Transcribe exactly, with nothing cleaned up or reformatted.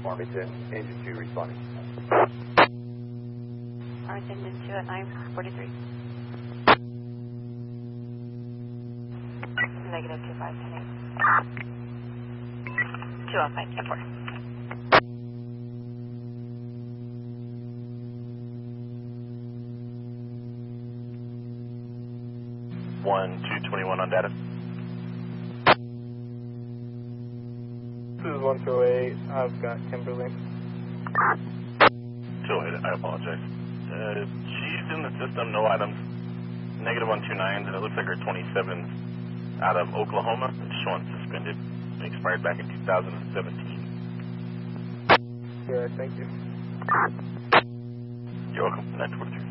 Farmington, engine two responding. Farmington, engine two at nine forty-three. Negative two five ten eight. two oh five ten four. one two twenty-one on data. This is one two eight. I've got Kimberly. two oh eight, I apologize. Uh, she's in the system, no items. Negative one two nine, and it looks like her twenty-seven out of Oklahoma. It's showing suspended. It expired back in two thousand seventeen. Yeah, thank you. You're welcome. nine two four three.